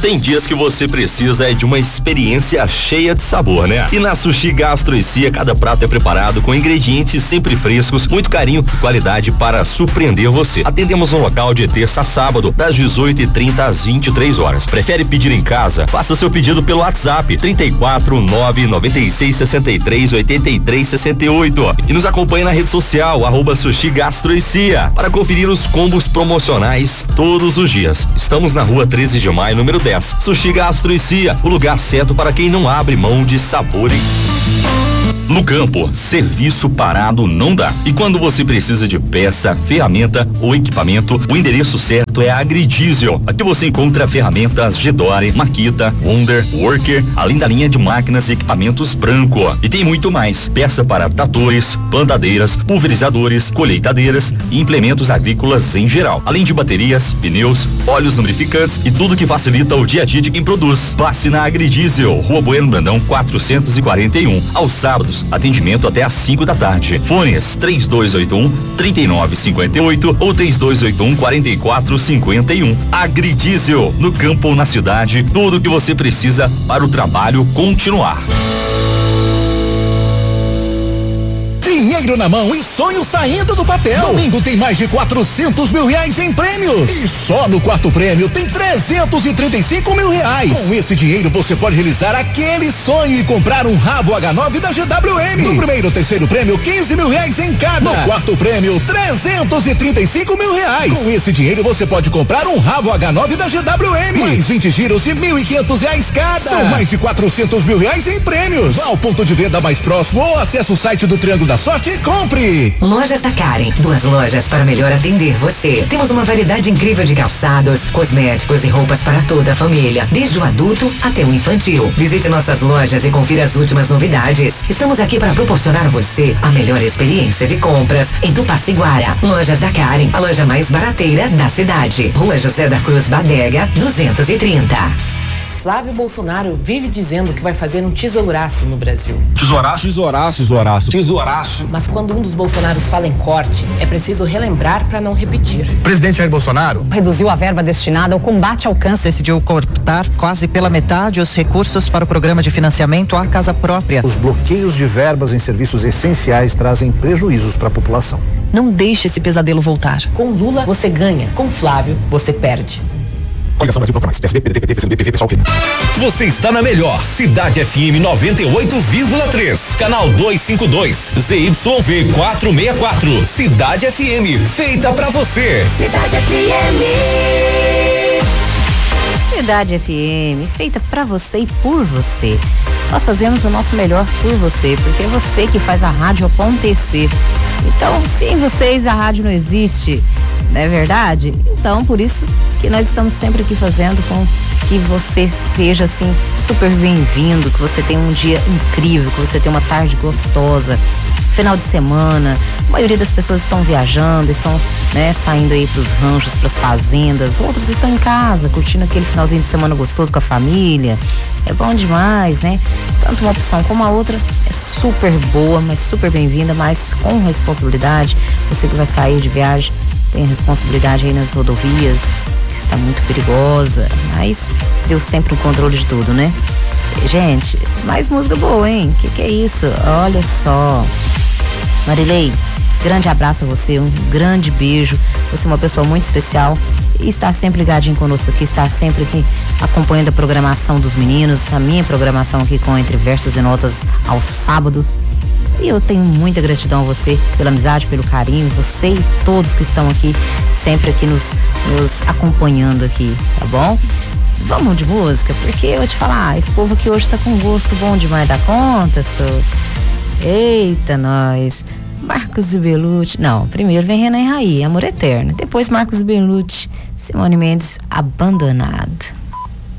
Tem dias que você precisa de uma experiência cheia de sabor, né? E na Sushi Gastro e Cia, cada prato é preparado com ingredientes sempre frescos, muito carinho e qualidade para surpreender você. Atendemos no local de terça a sábado, das 18h30 às 23 horas. Prefere pedir em casa? Faça seu pedido pelo WhatsApp 34 996 63 83 68 e nos acompanhe na rede social @Sushi Gastro e Cia para conferir os combos promocionais todos os dias. Estamos na rua 13 de maio, número 10. Sushi Gastro e Cia, o lugar certo para quem não abre mão de sabor. No campo, serviço parado não dá. E quando você precisa de peça, ferramenta ou equipamento, o endereço certo é a Agridiesel. Aqui você encontra ferramentas Gedore, Makita, Wonder, Worker, além da linha de máquinas e equipamentos Branco. E tem muito mais. Peça para tratores, plantadeiras, pulverizadores, colheitadeiras e implementos agrícolas em geral. Além de baterias, pneus, óleos lubrificantes e tudo que facilita o dia a dia de quem produz. Passe na Agridiesel, Rua Bueno Brandão 441. Aos sábados, atendimento até às 5 da tarde. Fones 3281-3958 ou 3281-4451. Agridiesel, no campo ou na cidade, tudo o que você precisa para o trabalho continuar. Dinheiro na mão e sonho saindo do papel. Domingo tem mais de 400 mil reais em prêmios. E só no quarto prêmio tem 335 mil reais. Com esse dinheiro você pode realizar aquele sonho e comprar um Ravo H9 da GWM. No primeiro e terceiro prêmio, 15 mil reais em cada. No quarto prêmio, 335 mil reais. Com esse dinheiro você pode comprar um Ravo H9 da GWM. Mais 20 giros de 1.500 reais cada. São mais de 400 mil reais em prêmios. Vá ao ponto de venda mais próximo ou acesse o site do Triângulo da Sorte e compre. Lojas da Karen, 2 lojas para melhor atender você. Temos uma variedade incrível de calçados, cosméticos e roupas para toda a família, desde o adulto até o infantil. Visite nossas lojas e confira as últimas novidades. Estamos aqui para proporcionar a você a melhor experiência de compras em Tupaciguara. Lojas da Karen, a loja mais barateira da cidade. Rua José da Cruz Badega, 230. Flávio Bolsonaro vive dizendo que vai fazer um tesouraço no Brasil. Tesouraço? Tesouraço. Tesouraço. Tesouraço. Mas quando um dos Bolsonaros fala em corte, é preciso relembrar para não repetir. O presidente Jair Bolsonaro reduziu a verba destinada ao combate ao câncer. Decidiu cortar quase pela metade os recursos para o programa de financiamento à casa própria. Os bloqueios de verbas em serviços essenciais trazem prejuízos para a população. Não deixe esse pesadelo voltar. Com Lula, você ganha. Com Flávio, você perde. Coligação Brasil Procura Mais. PSB, PDT, PT, PCdoB, PV, pessoal. Você está na melhor Cidade FM 98,3. Canal 252. ZYV 464. Cidade FM. Feita pra você. Cidade FM. Cidade FM, feita pra você e por você. Nós fazemos o nosso melhor por você, porque é você que faz a rádio acontecer. Então, sem vocês a rádio não existe, não é verdade? Então, por isso que nós estamos sempre aqui fazendo com que você seja assim super bem-vindo, que você tenha um dia incrível, que você tenha uma tarde gostosa. Final de semana, a maioria das pessoas estão viajando, estão, né, saindo aí pros ranchos, pras fazendas, outros estão em casa, curtindo aquele finalzinho de semana gostoso com a família. É bom demais, né? Tanto uma opção como a outra é super boa, mas super bem-vinda, mas com responsabilidade. Você que vai sair de viagem tem responsabilidade aí nas rodovias, que está muito perigosa, mas Deus sempre o controle de tudo, né? Gente, mais música boa, hein? Que é isso? Olha só. Marilei, grande abraço a você, um grande beijo. Você é uma pessoa muito especial e está sempre ligadinho conosco aqui, está sempre aqui acompanhando a programação dos meninos, a minha programação aqui com Entre Versos e Notas aos sábados. E eu tenho muita gratidão a você pela amizade, pelo carinho, você e todos que estão aqui, sempre aqui nos acompanhando aqui, tá bom? Vamos de música, porque eu vou te falar, esse povo aqui hoje tá com gosto bom demais da conta, Eita, nós. Marcos e Belucci. Não, primeiro vem Renan e Raí, Amor Eterno. Depois Marcos e Belucci, Simone Mendes, Abandonado.